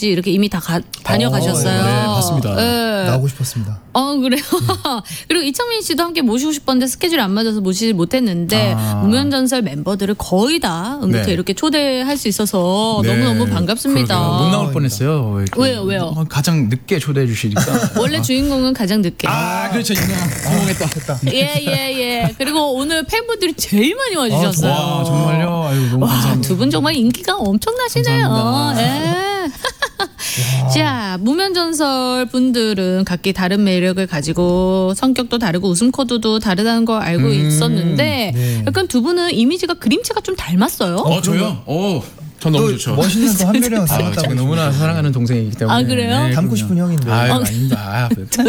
씨 이렇게 이미 다 다녀가셨어요. 네, 봤습니다. 네. 나오고 싶었습니다. 그래요. 그리고 이창민 씨도 함께 모시고 싶었는데 스케줄이 안 맞아서 모시지 못했는데 무면전설 멤버들을 거의 다 은근히 네. 이렇게 초대할 수 있어서 네. 너무너무 반갑습니다. 그러게요. 못 나올 뻔했어요. 왜요? 가장 늦게 초대해 주시니까. 원래 주인공은 가장 늦게. 그렇죠. 성공했다. 예. 그리고 오늘 팬분들이 제일 많이 와주셨어요. 와, 정말요? 아유, 너무 감사합니다. 두 분 정말 인기가 엄청나시네요. 감사합니다. 예. 자, 무면전설 분들은 각기 다른 매력을 가지고 성격도 다르고 웃음 코드도 다르다는 걸 알고 있었는데 네. 약간 두 분은 이미지가 그림체가 좀 닮았어요. 저요? 전 너무 좋죠. 멋있는 또 한별이랑 닮았다고. 제가 너무나 사랑하는 동생이기 때문에. 아, 그래요? 닮고 싶은 형인데. 아닙니다.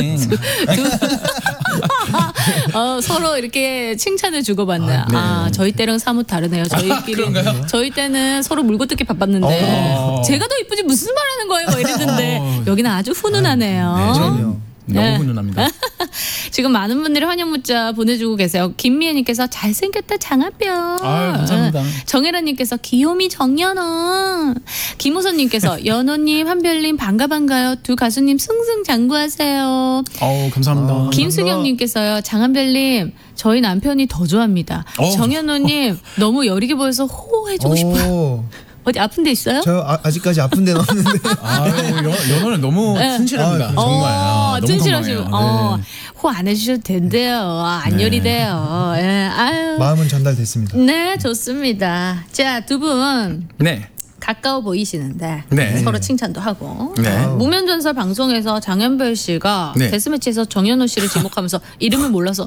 서로 이렇게 칭찬을 주고받는. 저희 때랑 사뭇 다르네요. 저희 때는 서로 물고 뜯기 바빴는데 제가 더 이쁘지 무슨 말하는 거예요? 뭐 이랬는데 여기는 아주 훈훈하네요. 그럼요. 너무 훈훈합니다. 지금 많은 분들이 환영 문자 보내주고 계세요. 김미애님께서 잘생겼다 장하별. 감사합니다. 정혜라님께서 귀요미 정연호. 김호선님께서 연호님 한별님 반가워요. 두 가수님 승승장구하세요. 감사합니다. 김수경님께서요. 장한별님 저희 남편이 더 좋아합니다. 정연호님 너무 여리게 보여서 호호해주고 싶어요. 어디 아픈 데 있어요? 저 아직까지 아픈 데는 없는데. 연호는 너무 튼실합니다. 정말. 너무 튼실하시고 호 안 해주셔도 된대요. 안 네. 열이돼요. 예. 아유. 마음은 전달됐습니다. 네, 좋습니다. 자, 두 분 네. 가까워 보이시는데 네. 서로 칭찬도 하고. 네. 무면전설 방송에서 장현별 씨가 네. 데스매치에서 정연호 씨를 지목하면서 이름을 몰라서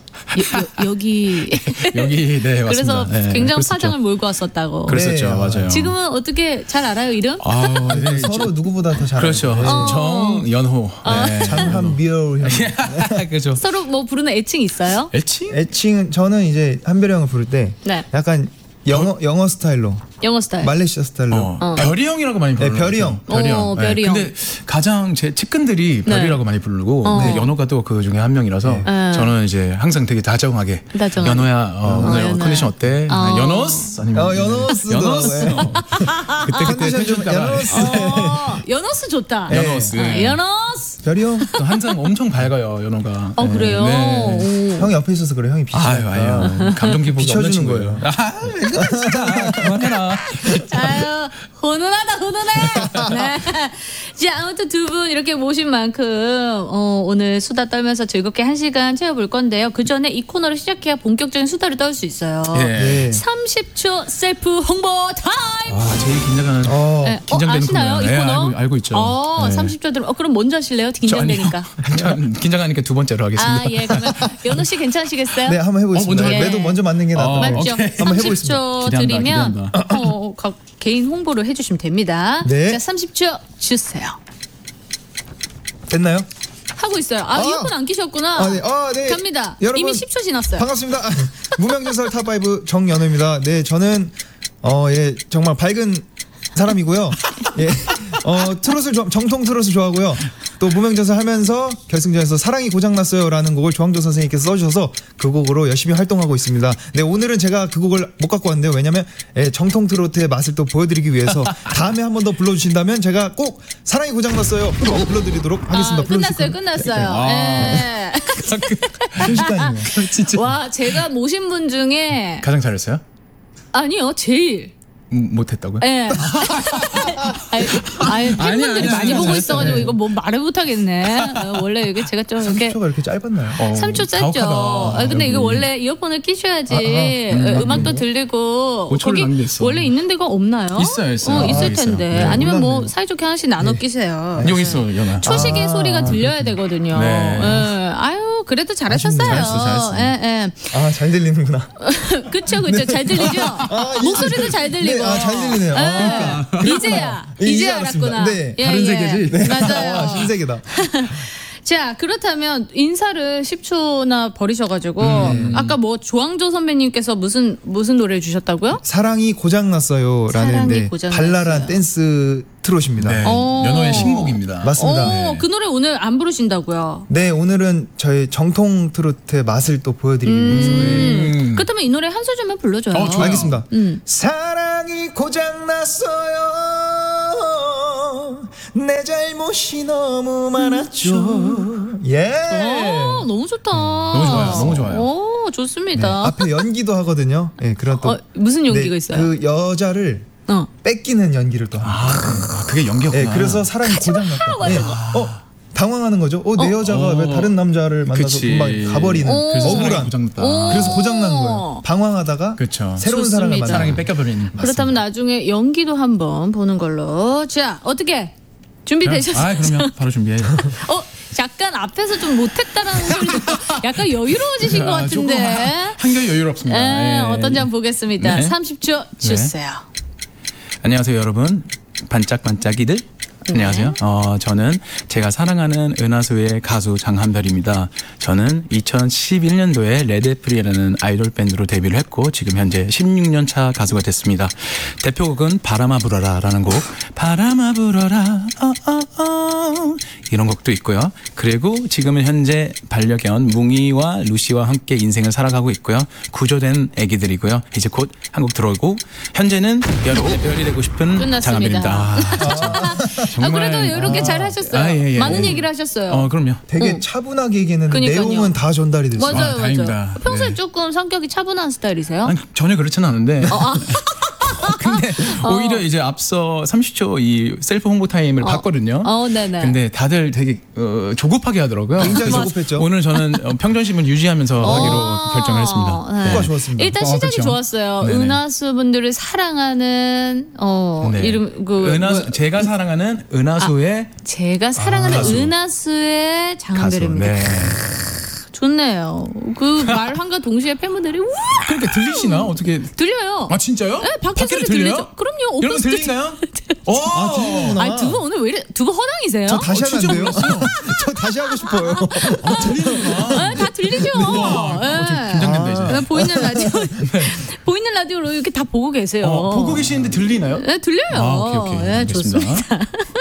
여기 여기 네 맞습니다. 그래서 네, 굉장히 그랬었죠. 파장을 몰고 왔었다고. 그랬었죠. 네, 맞아요. 지금은 어떻게 잘 알아요 이름? 네, 서로 누구보다 더 잘. 그렇죠. 정연호. 네. 장한별 형. 그렇죠. 서로 뭐 부르는 애칭 있어요? 애칭? 애칭 저는 이제 한별 형을 부를 때 네. 약간 영어 스타일로, 영어 스타일. 말레이시아 스타일로. 별이 형이라고 많이 부르는 네, 별이 형. 별이 형. 별이 형. 근데 가장 제 측근들이 별이라고 많이 부르고 연호가 또 그 중에 한 명이라서 저는 이제 항상 되게 다정하게 연호야 오늘 연호야. 컨디션 어때? 연호스 아니면 연호스. 연호스. 그때 컨디션 좀 연호스. 연어스 좋다. 연호스. 연어스. 별이 형. 또 항상 엄청 밝아요 연호가. 그래요? 네. 형이 옆에 있어서 그래. 형이 비치니까. 아유 감정 기복이 없는 비춰주는 친구예요. 진짜 그만해라. 아유 훈훈하다 훈훈해. 네. 자 아무튼 두 분 이렇게 모신 만큼 오늘 수다 떨면서 즐겁게 1시간 채워볼 건데요. 그 전에 이 코너를 시작해야 본격적인 수다를 떨 수 있어요. 예. 30초 셀프 홍보 타임. 제일 긴장하는 네. 긴장되는 아시나요 이 코너예요. 코너? 네, 알고 있죠. 네. 30초 들으면 그럼 먼저 하실래요? 긴장되니까. 전 긴장하니까 두 번째로 하겠습니다. 예. 그러면 연호 씨 괜찮으시겠어요? 네, 한번 해보겠습니다. 먼저 그래도 먼저 맞는 게 낫다. 맞죠? 오케이. 한번 해보겠습니다. 30초 기대한다, 드리면 기대한다. 개인 홍보를 해주시면 됩니다. 네. 자, 30초 주세요. 됐나요? 하고 있어요. 이어폰 안 끼셨구나. 네. 갑니다. 여러분, 이미 10초 지났어요. 반갑습니다. 무명전설 탑5 정연호입니다. 네, 저는 정말 밝은 사람이고요. 예. 트롯을 정통 트롯을 좋아하고요. 또 무명전설 하면서 결승전에서 사랑이 고장났어요라는 곡을 조항조 선생님께서 써주셔서 그 곡으로 열심히 활동하고 있습니다. 네, 오늘은 제가 그 곡을 못 갖고 왔는데요. 왜냐면 정통 트로트의 맛을 또 보여드리기 위해서 다음에 한 번 더 불러주신다면 제가 꼭 사랑이 고장났어요 불러드리도록 하겠습니다. 끝났어요. 예. 순식간이네요. 진짜 와, 제가 모신 분 중에 가장 잘했어요? 아니요, 제일. 못했다고요? 예. 팬분들이 많이 보고 잘했어요. 있어가지고 이거 뭐 말을 못하겠네. 원래 이게 제가 좀 이렇게 3초가 이렇게 짧았나요? 3초 짧죠. 가혹하다. 근데 이거 원래 이어폰을 끼셔야지 음악도 들리고 5초를 거기 낭비했어. 원래 있는 데가 없나요? 있어요. 있을 텐데. 있어요. 네. 아니면 뭐 몰랐네. 사이좋게 하나씩 나눠 끼세요. 여기 있어 연아. 초식의 소리가 들려야 되거든요. 네. 아유 그래도 잘하셨어요. 잘했어. 예. 잘 들리는구나. 그쵸. 잘 들리죠? 목소리도 잘 들리고. 네, 잘 들리네요. 그러니까. 이제 알았구나. 네. 다른 세계지? 네. 맞아요. 신세계다. 자, 그렇다면 인사를 10초나 버리셔가지고 아까 뭐 조항조 선배님께서 무슨 노래를 주셨다고요? 사랑이 고장났어요라는 사랑이 고장났어요. 발랄한 댄스 트롯입니다. 네. 연호의 신곡입니다. 맞습니다. 네. 그 노래 오늘 안 부르신다고요? 네, 오늘은 저희 정통 트로트의 맛을 또 보여드리기 위해서. 그렇다면 이 노래 한 소절만 불러줘요. 좋아요. 알겠습니다. 사랑이 고장났어요. 내 잘못이 너무 많았죠. 예. 너무 좋다. 너무 좋아요. 너무 좋아요. 오, 좋습니다. 네, 앞에 연기도 하거든요. 예, 그런 또 무슨 연기가 있어요? 그 여자를 뺏기는 연기를 또. 그게 연기였구나. 예, 그래서 사랑이 고장났다. 예. 당황하는 거죠. 내 여자가 왜 다른 남자를 만나서 금방 가버리는 억울한. 그래서 고장난 거예요. 방황하다가 그쵸. 새로운 좋습니다. 사랑을 만나. 사랑이 뺏겨버리는. 그렇다면 나중에 연기도 한번 보는 걸로. 자, 어떻게 준비되셨어요? 그럼요. 바로 준비해요. 잠깐 앞에서 좀 못했다라는 소리 듣고 약간 여유로워지신 것 같은데. 한결 여유롭습니다. 네, 어떤지 한번 보겠습니다. 네. 30초 주세요. 안녕하세요, 여러분. 반짝반짝이들. 안녕하세요. 저는 제가 사랑하는 은하수의 가수 장한별입니다. 저는 2011년도에 레드애플이라는 아이돌 밴드로 데뷔를 했고 지금 현재 16년 차 가수가 됐습니다. 대표곡은 바람아 불어라라는 곡, 바람아 불어라 이런 곡도 있고요. 그리고 지금은 현재 반려견 뭉이와 루시와 함께 인생을 살아가고 있고요. 구조된 애기들이고요. 이제 곧 한국 들어오고 현재는 여러분의 별이 되고 싶은 끝났습니다. 장한별입니다. 정말 그래도 이렇게 잘 하셨어요. 많은 얘기를 하셨어요. 그럼요. 되게 차분하게 얘기했는데 그러니까요. 내용은 다 전달이 됐어요. 맞아요, 다행이다. 맞아요. 평소에 네. 조금 성격이 차분한 스타일이세요? 아니, 전혀 그렇지는 않은데. 근데 오히려 이제 앞서 30초 이 셀프 홍보 타임을 봤거든요. 네네. 근데 다들 되게 조급하게 하더라고요. 굉장히 그래서 조급했죠. 오늘 저는 평정심을 유지하면서 하기로 결정을 했습니다. 네. 효과 좋았습니다. 일단 시작이 그쵸. 좋았어요. 네네. 은하수 분들을 사랑하는 네. 이름 은하수, 제가 사랑하는 은하수의 제가 사랑하는 가수. 은하수의 가수. 장한별입니다. 네. 좋네요. 그 말함과 동시에 팬분들이 우와 그러니까 들리시나 어떻게? 들려요. 아 진짜요? 네, 밖에서 들리죠. 그럼요. 여러분 들리나요? 들리는구나. 아니 두 분 오늘 왜 이래? 두 분 허당이세요? 저 다시 하면 안 돼요? 저 다시 하고 싶어요. 들리는구나. 다 들리죠. 좀 긴장된다 이제. 보이는 라디오 보이는 라디오로 이렇게 다 보고 계세요. 보고 계시는데 들리나요? 네, 들려요. 오케이. 네, 알겠습니다. 좋습니다.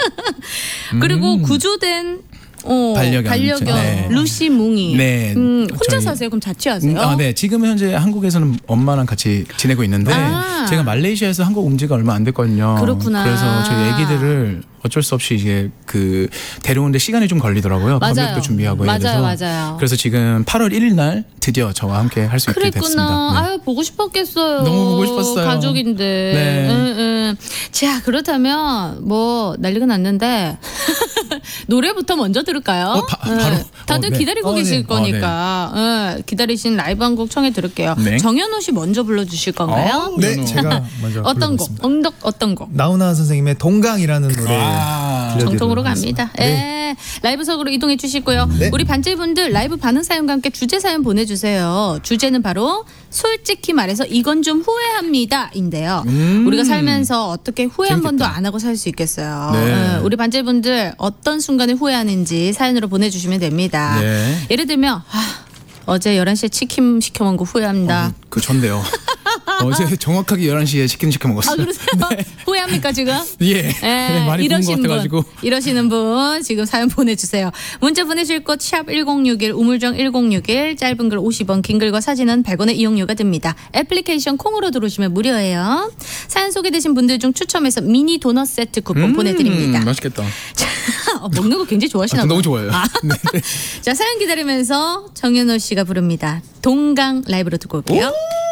그리고 구조된 반려견 네. 루시 뭉이. 네. 혼자 저희- 사세요? 그럼 자취하세요? 네. 지금은 현재 한국에서는 엄마랑 같이 지내고 있는데 제가 말레이시아에서 한국 온 지가 얼마 안 됐거든요. 그렇구나. 그래서 저희 애기들을 어쩔 수 없이 이제 그 데려오는데 시간이 좀 걸리더라고요. 맞아요. 밥력도 준비하고 맞아요. 그래서 지금 8월 1일 날 드디어 저와 함께 할 수 있게 됐습니다. 그랬구나. 네. 아유 보고 싶었겠어요. 너무 보고 싶었어요. 가족인데. 네. 자 그렇다면 뭐 난리가 났는데 노래부터 먼저 들을까요? 바로. 다들 네. 기다리고 계실 네. 거니까 기다리신 라이브 한 곡 청해 들을게요. 네. 정현호 씨 먼저 불러주실 건가요? 네, 제가 먼저 어떤 곡? 불러보겠습니다. 어떤 곡? 나훈아 선생님의 동강이라는 노래. 정통으로 들려드리도록 갑니다. 하겠습니다. 네. 라이브석으로 이동해 주시고요. 네. 우리 반제분들 라이브 반응 사연과 함께 주제 사연 보내주세요. 주제는 바로 솔직히 말해서 이건 좀 후회합니다인데요. 우리가 살면서 어떻게 후회 한 재밌겠다. 번도 안 하고 살 수 있겠어요. 네. 우리 반제분들 어떤 순간에 후회하는지 사연으로 보내주시면 됩니다. 네. 예를 들면 어제 11시에 치킨 시켜 먹은 거 후회합니다. 그 전데요. 어제 정확하게 11시에 치킨 시켜 먹었어요. 그러세요? 후회합니까 지금? 예. 네, 많이 부은 것 같아가지고. 이러시는 분 지금 사연 보내주세요. 문자 보내실 곳 샵 1061 우물정 1061 짧은 글 50원 긴 글과 사진은 100원의 이용료가 듭니다. 애플리케이션 콩으로 들어오시면 무료예요. 사연 소개되신 분들 중 추첨해서 미니 도넛 세트 쿠폰 보내드립니다. 맛있겠다. 먹는 거 굉장히 좋아하시나 봐요. 너무 좋아요. 자 사연 기다리면서 정현호 씨가 부릅니다. 동강 라이브로 듣고 올게요.